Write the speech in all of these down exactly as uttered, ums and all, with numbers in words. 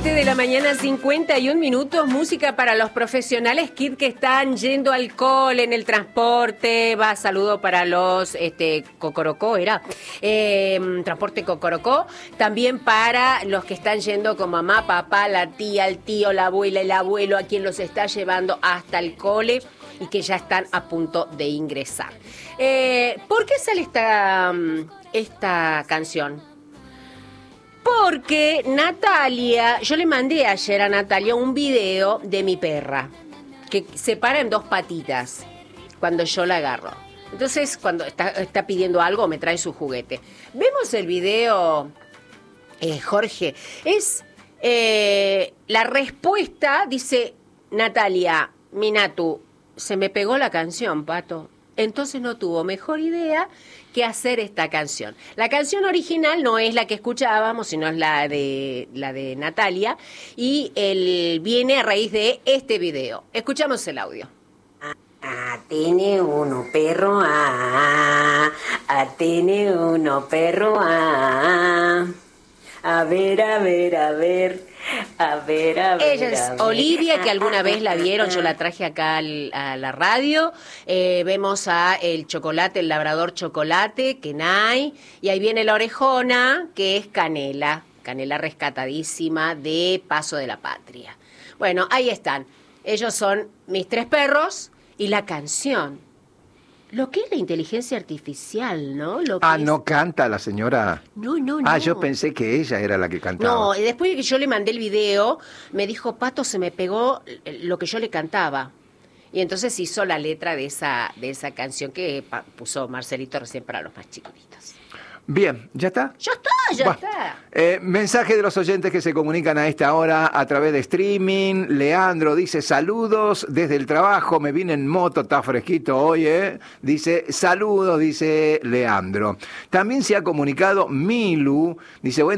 siete de la mañana, cincuenta y un minutos, música para los profesionales Kid que están yendo al cole en el transporte. Va, saludo para los este Cocorocó, era eh, transporte Cocorocó. También para los que están yendo con mamá, papá, la tía, el tío, la abuela, el abuelo, a quien los está llevando hasta el cole y que ya están a punto de ingresar. Eh, ¿Por qué sale esta, esta canción? Porque Natalia, yo le mandé ayer a Natalia un video de mi perra, que se para en dos patitas cuando yo la agarro. Entonces, cuando está, está pidiendo algo, me trae su juguete. Vemos el video, eh, Jorge. Es eh, la respuesta, dice Natalia, Minatu, se me pegó la canción, Pato. Entonces no tuvo mejor idea que hacer esta canción. La canción original no es la que escuchábamos, sino es la de la de Natalia, y él viene a raíz de este video. Escuchamos el audio. Ah, tiene uno perro, ah, ah, tiene uno perro, ah, a ver, a ver, a ver. A ver, a ver. Ella es Olivia, que alguna vez la vieron, yo la traje acá al, a la radio. Eh, vemos a el chocolate, el labrador chocolate, Kenai, y ahí viene la orejona, que es Canela, Canela rescatadísima de Paso de la Patria. Bueno, ahí están. Ellos son mis tres perros y la canción. Lo que es la inteligencia artificial, ¿no? Lo que ah, es... ¿no canta la señora? No, no, no. Ah, yo pensé que ella era la que cantaba. No, y después de que yo le mandé el video, me dijo, Pato, se me pegó lo que yo le cantaba. Y entonces hizo la letra de esa, de esa canción que puso Marcelito recién para los más chiquititos. Bien, ¿ya está? Ya está, ya bueno, está. Eh, mensaje de los oyentes que se comunican a esta hora a través de streaming. Leandro dice, saludos desde el trabajo, me vine en moto, está fresquito hoy, ¿eh? Dice, saludos, dice Leandro. También se ha comunicado Milu, dice, buen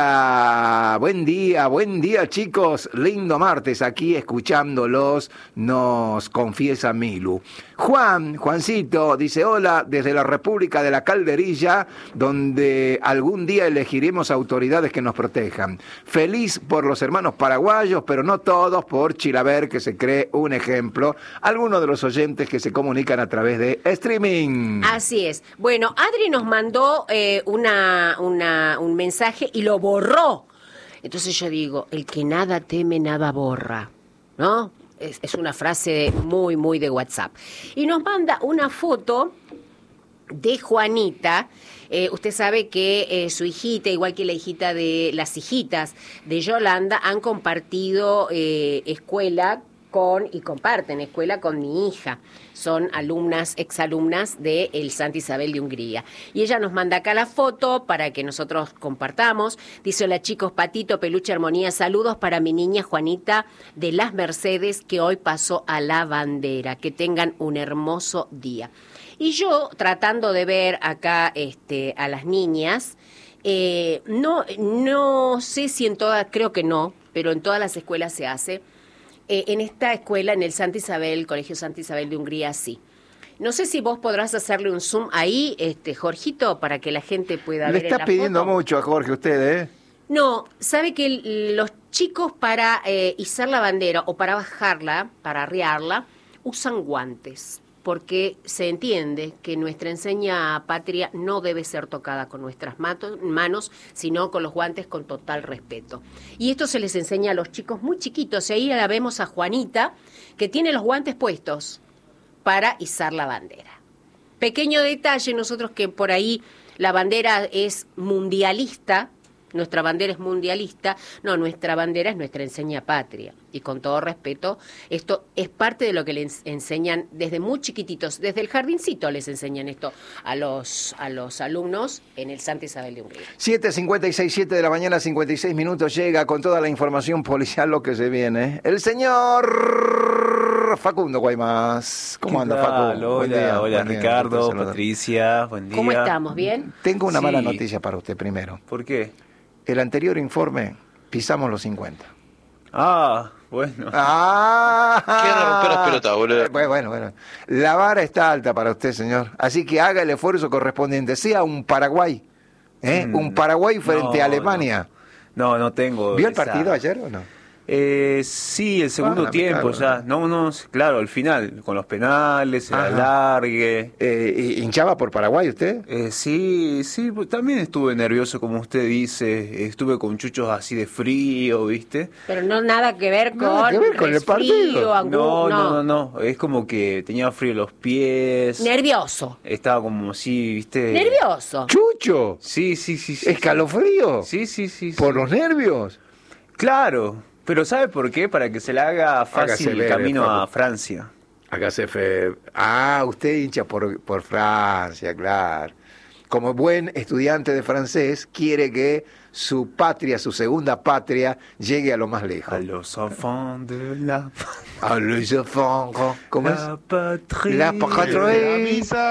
día, buen día, buen día chicos, lindo martes, aquí escuchándolos, nos confiesa Milu. Juan, Juancito, dice, hola, desde la República de la Calderilla, donde algún día elegiremos autoridades que nos protejan. Feliz por los hermanos paraguayos, pero no todos, por Chilaver, que se cree un ejemplo. Algunos de los oyentes que se comunican a través de streaming. Así es. Bueno, Adri nos mandó eh, una, una, un mensaje y lo borró. Entonces yo digo, el que nada teme, nada borra, ¿no? Es, es una frase muy, muy de WhatsApp. Y nos manda una foto de Juanita. Eh, usted sabe que eh, su hijita, igual que la hijita de las hijitas de Yolanda, han compartido eh, escuela con, y comparten escuela con mi hija. Son alumnas, exalumnas de el Santa Isabel de Hungría. Y ella nos manda acá la foto para que nosotros compartamos. Dice, hola chicos, Patito, Peluche, Armonía, saludos para mi niña Juanita de Las Mercedes, que hoy pasó a la bandera. Que tengan un hermoso día. Y yo, tratando de ver acá este, a las niñas, eh, no, no sé si en todas, creo que no, pero en todas las escuelas se hace. Eh, en esta escuela, en el Santa Isabel, el Colegio Santa Isabel de Hungría, sí. No sé si vos podrás hacerle un zoom ahí, este, Jorgito, para que la gente pueda Le ver está en la pidiendo foto. mucho a Jorge usted, ¿eh? No, sabe que el- los chicos para eh, izar la bandera o para bajarla, para arriarla, usan guantes. Porque se entiende que nuestra enseña patria no debe ser tocada con nuestras mato- manos, sino con los guantes con total respeto. Y esto se les enseña a los chicos muy chiquitos. Y ahí la vemos a Juanita, que tiene los guantes puestos para izar la bandera. Pequeño detalle, nosotros que por ahí la bandera es mundialista, nuestra bandera es mundialista, no, nuestra bandera es nuestra enseña patria. Y con todo respeto, esto es parte de lo que les enseñan desde muy chiquititos, desde el jardincito les enseñan esto a los, a los alumnos en el Santa Isabel de Hungría. siete cincuenta y seis, siete de la mañana, cincuenta y seis minutos, llega con toda la información policial lo que se viene. El señor Facundo Guaymas. ¿Cómo anda, Facundo? Hola, Buen día, hola buen día, Ricardo, gusto saludar. Patricia, buen día. ¿Cómo estamos? ¿Bien? Tengo una Sí. mala noticia para usted primero. ¿Por qué? El anterior informe, pisamos los cincuenta. Ah, bueno. ¡Ah! Quiero romper las pelotas, boludo. Bueno, bueno, bueno. La vara está alta para usted, señor. Así que haga el esfuerzo correspondiente. Sea un Paraguay. ¿eh? Mm, Un Paraguay frente no, a Alemania. No, no tengo. ¿Vio el esa- partido ayer o no? Eh, sí, el segundo Ah, tiempo claro. ya. No, no, claro, al final, con los penales, el Ajá. alargue. Eh, ¿Hinchaba por Paraguay usted? Eh, sí, sí, pues, también estuve nervioso, como usted dice. Estuve con chuchos así de frío, ¿viste? Pero no nada que ver con, Nada que ver con el resfrío, partido. angu- No, no, no, no. Es como que tenía frío en los pies. Nervioso. Estaba como así, ¿viste? Nervioso. ¡Chucho! Sí, sí, sí. sí ¿Escalofrío? Sí, sí, sí. sí. ¿Por los nervios? Claro, pero ¿sabe por qué? Para que se le haga fácil Hágase el ver, camino Facu. a Francia. Acá se fe... Ah, usted hincha por, por Francia, claro. Como buen estudiante de francés, quiere que su patria, su segunda patria, llegue a lo más lejos. A los enfants de la, A los enfants, ¿cómo es? la patrie. La patrie.